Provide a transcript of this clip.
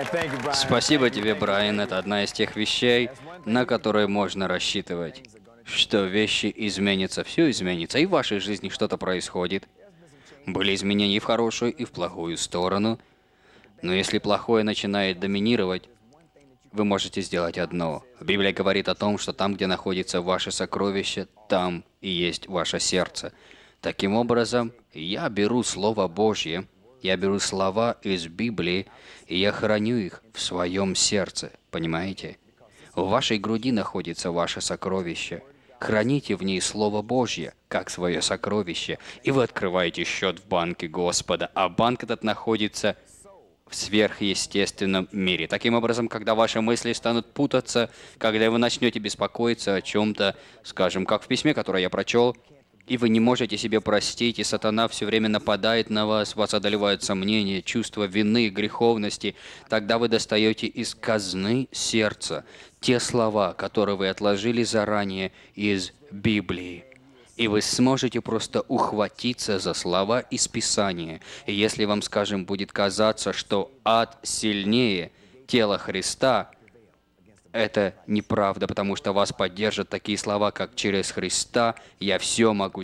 Спасибо тебе, Брайан. Это одна из тех вещей, на которые можно рассчитывать. Что вещи изменятся, все изменится, и в вашей жизни что-то происходит. Были изменения и в хорошую, и в плохую сторону. Но если плохое начинает доминировать, вы можете сделать одно. Библия говорит о том, что там, где находится ваше сокровище, там и есть ваше сердце. Таким образом, я беру Слово Божье, я беру слова из Библии, и я храню их в своем сердце. Понимаете? В вашей груди находится ваше сокровище. Храните в ней Слово Божье, как свое сокровище, и вы открываете счет в банке Господа, а банк этот находится в сверхъестественном мире. Таким образом, когда ваши мысли станут путаться, когда вы начнете беспокоиться о чем-то, скажем, как в письме, которое я прочел, и вы не можете себе простить, и сатана все время нападает на вас, вас одолевают сомнения, чувство вины, греховности, тогда вы достаете из казны сердца те слова, которые вы отложили заранее из Библии. И вы сможете просто ухватиться за слова из Писания. И если вам, скажем, будет казаться, что ад сильнее тела Христа, это неправда, потому что вас поддержат такие слова, как «через Христа я все могу